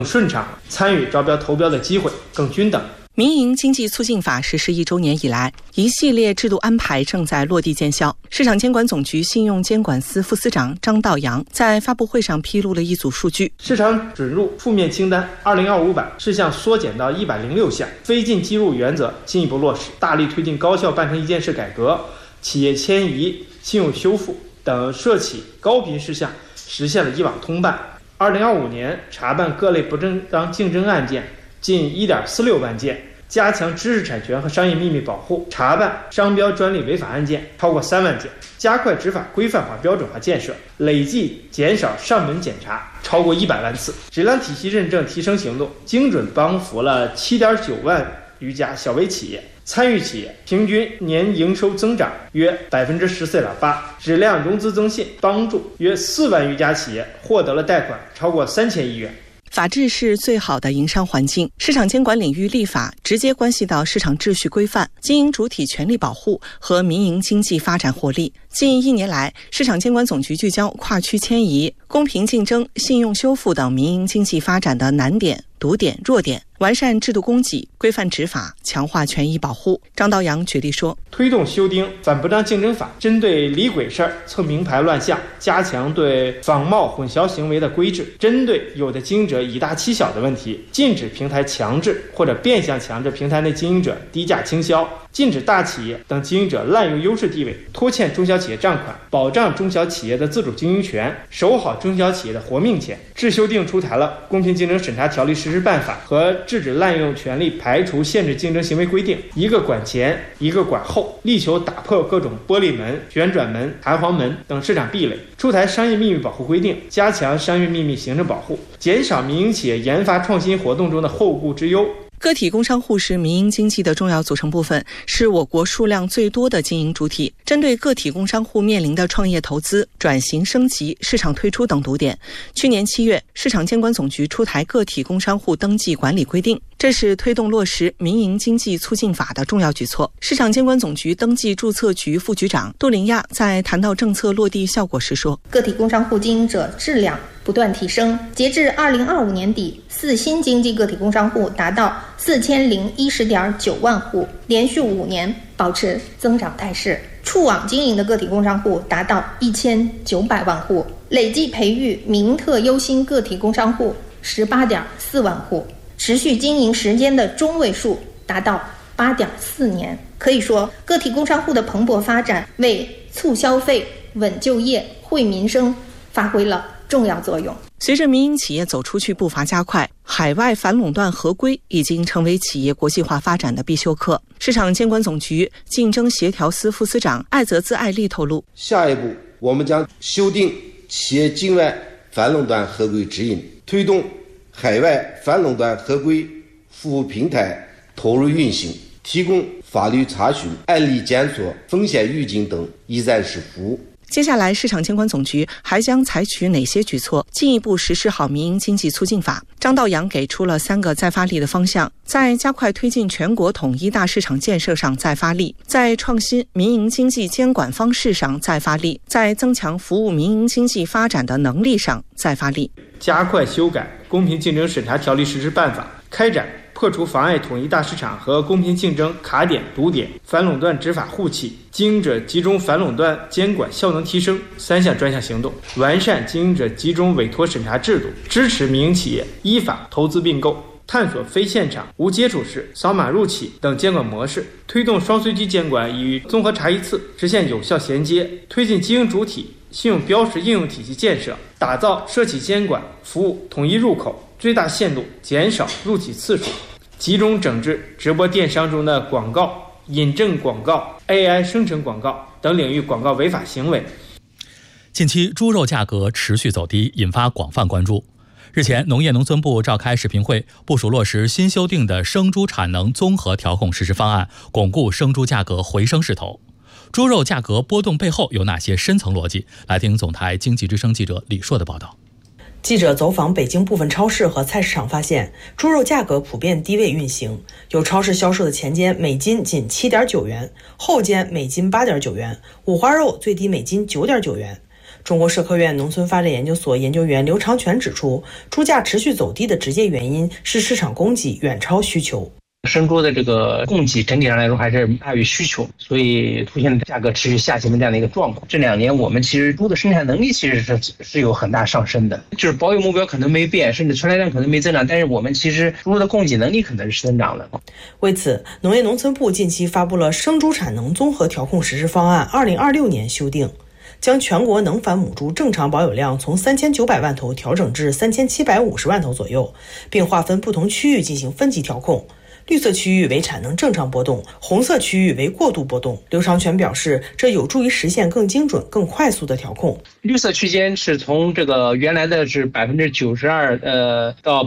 顺畅，参与招标投标的机会更均等。 民营经济促进法实施1周年以来，一系列制度安排正在落地见效。市场监管总局信用监管司副司长张道阳在发布会上披露了一组数据： 市场准入负面清单2025版事项缩减到106项，非进即入原则进一步落实，大力推进高效办成一件事改革，企业迁移、信用修复等涉企高频事项实现了一网通办。2025年查办各类不正当竞争案件近1.46万件，加强知识产权和商业秘密保护，查办商标专利违法案件超过3万件，加快执法规范化标准化建设，累计减少上门检查超过100万次。质量体系认证提升行动精准帮扶了7.9万余家小微企业，参与企业平均年营收增长约14.8%，质量融资增信帮助约4万余家企业获得了贷款超过3000亿元。 法治是最好的营商环境。市场监管领域立法直接关系到市场秩序规范、经营主体权利保护和民营经济发展获利。近1年来，市场监管总局聚焦跨区迁移、公平竞争、信用修复等民营经济发展的难点、堵点、弱点，完善制度供给，规范执法，强化权益保护。张道阳举例说， 推动修订反不当竞争法，针对李鬼事儿、蹭名牌乱象，加强对仿冒混淆行为的规制，针对有的经营者以大欺小的问题，禁止平台强制或者变相强制平台内经营者低价倾销，禁止大企业等经营者滥用优势地位拖欠中小企业账款，保障中小企业的自主经营权，守好中小企业的活命钱。制修订出台了《公平竞争审查条例实施办法》和《制止滥用权力排除限制竞争行为规定》，一个管前，一个管后，力求打破各种玻璃门、旋转门、弹簧门等市场壁垒。出台商业秘密保护规定，加强商业秘密行政保护，减少民营企业研发创新活动中的后顾之忧。 个体工商户是民营经济的重要组成部分，是我国数量最多的经营主体。针对个体工商户面临的创业投资、转型升级、市场退出等堵点，去年7月，市场监管总局出台个体工商户登记管理规定，这是推动落实民营经济促进法的重要举措。市场监管总局登记注册局副局长杜林亚在谈到政策落地效果时说， 个体工商户经营者质量不断提升，截至2025年底，4新经济个体工商户达到4010.9万户，连续5年保持增长态势。触网经营的个体工商户达到1900万户，累计培育名特优新个体工商户18.4万户，持续经营时间的中位数达到8.4年。可以说，个体工商户的蓬勃发展为促消费、稳就业、惠民生发挥了重要作用。 随着民营企业走出去步伐加快，海外反垄断合规已经成为企业国际化发展的必修课。市场监管总局竞争协调司副司长艾泽兹艾利透露， 下一步我们将修订企业境外反垄断合规指引，推动海外反垄断合规服务平台投入运行，提供法律查询、案例检索、风险预警等一站式服务。 接下来，市场监管总局还将采取哪些举措，进一步实施好民营经济促进法？张道阳给出了3个再发力的方向：在加快推进全国统一大市场建设上再发力，在创新民营经济监管方式上再发力，在增强服务民营经济发展的能力上再发力。 加快修改《公平竞争审查条例实施办法》，开展破除妨碍统一大市场和公平竞争卡点、堵点、反垄断执法护企、经营者集中反垄断监管效能提升3项专项行动，完善经营者集中委托审查制度，支持民营企业依法投资并购，探索非现场、无接触式、扫码入企等监管模式，推动双随机监管与综合查一次，实现有效衔接，推进经营主体信用标识应用体系建设，打造涉企监管服务统一入口，最大限度减少入企次数，集中整治直播电商中的广告、引证广告、AI 生成广告等领域广告违法行为。 近期猪肉价格持续走低，引发广泛关注。日前，农业农村部召开视频会，部署落实新修订的生猪产能综合调控实施方案，巩固生猪价格回升势头。猪肉价格波动背后有哪些深层逻辑？来听总台经济之声记者李硕的报道。 记者走访北京部分超市和菜市场发现，猪肉价格普遍低位运行，有超市销售的前间每斤仅7.9元，后间每斤8.9元，五花肉最低每斤9.9元。 中国社科院农村发展研究所研究员刘长全指出，猪价持续走低的直接原因是市场供给远超需求。 生猪的这个供给整体上来说还是大于需求，所以出现价格持续下行的这样的一个状况。这2年我们其实猪的生产能力其实是有很大上升的，就是保有目标可能没变，甚至存栏量可能没增长，但是我们其实猪的供给能力可能是增长了。 为此，农业农村部近期发布了生猪产能综合调控实施方案2026年修订，将全国能繁母猪正常保有量从3900万头调整至3750万头左右，并划分不同区域进行分级调控。绿色区域为产能正常波动，红色区域为过度波动。刘长全表示，这有助于实现更精准、更快速的调控。 绿色区间是从这个原来的是92%到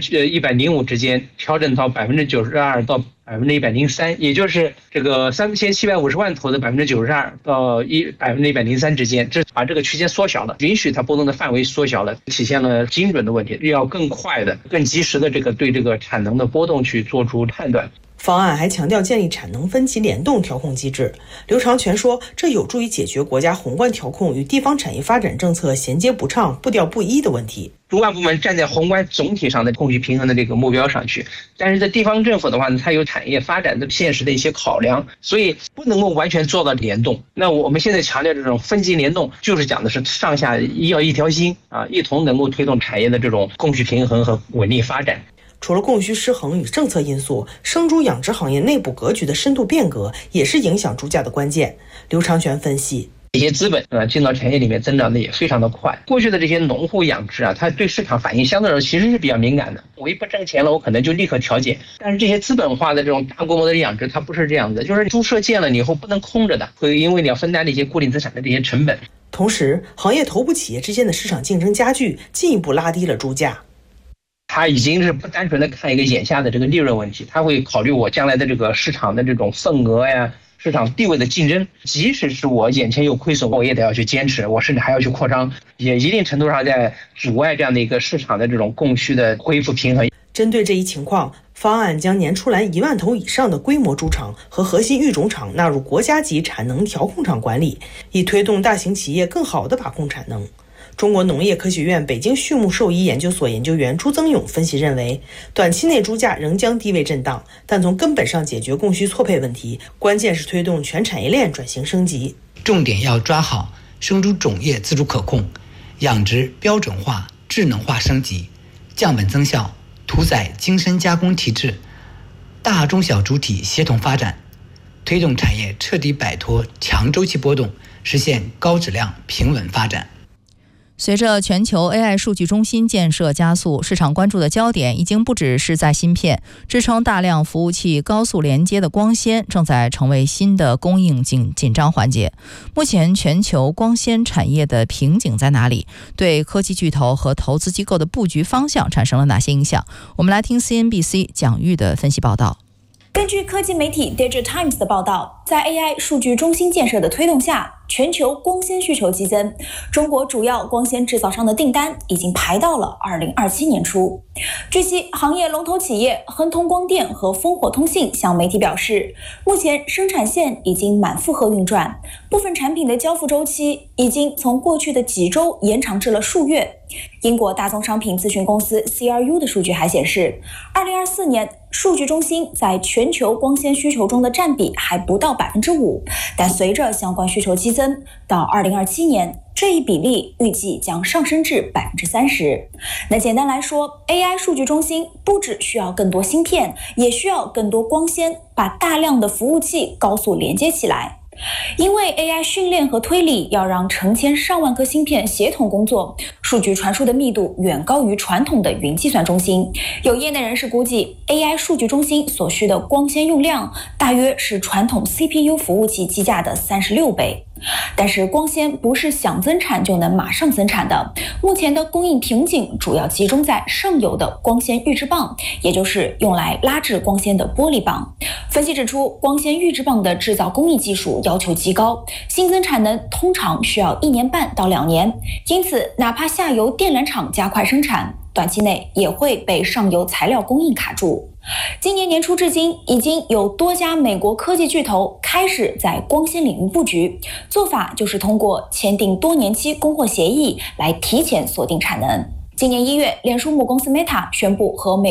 105%之间，调整到92%到103%，也就是这个3750万头的92%到103%之间，这把这个区间缩小了，允许它波动的范围缩小了，体现了精准的问题，要更快的、更及时的对这个产能的波动去做出判断。 方案还强调建立产能分级联动调控机制。刘长全说，这有助于解决国家宏观调控与地方产业发展政策衔接不畅、步调不一的问题。 主管部门站在宏观总体上的供需平衡的这个目标上去，但是在地方政府的话呢，它有产业发展的现实的一些考量，所以不能够完全做到联动。那我们现在强调这种分级联动，就是讲的是上下要一条心啊，一同能够推动产业的这种供需平衡和稳定发展。 除了供需失衡与政策因素，生猪养殖行业内部格局的深度变革也是影响猪价的关键。刘长全分析， 这些资本进到产业里面增长的也非常的快。过去的这些农户养殖它对市场反应相对来说其实是比较敏感的。我一不挣钱了，我可能就立刻调节。但是这些资本化的这种大规模的养殖，它不是这样的，就是猪舍建了以后不能空着的，会因为你要分担的一些固定资产的这些成本。 同时，行业头部企业之间的市场竞争加剧，进一步拉低了猪价。 他已经是不单纯的看一个眼下的这个利润问题，他会考虑我将来的这个市场的这种份额呀、市场地位的竞争。即使是我眼前有亏损，我也得要去坚持，我甚至还要去扩张，也一定程度上在阻碍这样的一个市场的这种供需的恢复平衡。 针对这一情况，方案将年出栏1万头以上的规模猪场和核心育种场纳入国家级产能调控场管理，以推动大型企业更好地把控产能。中国农业科学院北京畜牧兽医研究所研究员朱增勇分析认为，短期内猪价仍将低位震荡，但从根本上解决供需错配问题，关键是推动全产业链转型升级。 重点要抓好生猪种业自主可控、养殖标准化、智能化升级、降本增效、屠宰精深加工体制、大中小主体协同发展，推动产业彻底摆脱强周期波动，实现高质量平稳发展。 随着全球 AI 数据中心建设加速，市场关注的焦点已经不只是在芯片，支撑大量服务器高速连接的光纤正在成为新的供应紧张环节。目前全球光纤产业的瓶颈在哪里？对科技巨头和投资机构的布局方向产生了哪些影响？我们来听 CNBC 蒋玉的分析报道。 根据科技媒体 Digital Times 的报道，在 AI 数据中心建设的推动下，全球光纤需求激增，中国主要光纤制造商的订单已经排到了2027年初。据悉，行业龙头企业亨通光电和烽火通信向媒体表示，目前生产线已经满负荷运转，部分产品的交付周期已经从过去的几周延长至了数月。英国大宗商品咨询公司 CRU 的数据还显示，2024年数据中心在全球光纤需求中的占比还不到5%，但随着相关需求激增，到2027年，这一比例预计将上升至30%。那简单来说 ，AI 数据中心不只需要更多芯片，也需要更多光纤，把大量的服务器高速连接起来。因为 AI 训练和推理要让成千上万颗芯片协同工作，数据传输的密度远高于传统的云计算中心。有业内人士估计 AI 数据中心所需的光纤用量大约是传统 CPU 服务器机架的36倍。但是光纤不是想增产就能马上增产的，目前的供应瓶颈主要集中在上游的光纤预制棒，也就是用来拉制光纤的玻璃棒。 分析指出，光纤预制棒的制造工艺技术要求极高，新增产能通常需要1年半到2年，因此哪怕下游电缆厂加快生产，短期内也会被上游材料供应卡住。今年年初至今，已经有多家美国科技巨头开始在光纤领域布局，做法就是通过签订多年期供货协议来提前锁定产能。今年1月，脸书母公司 Meta 宣布和美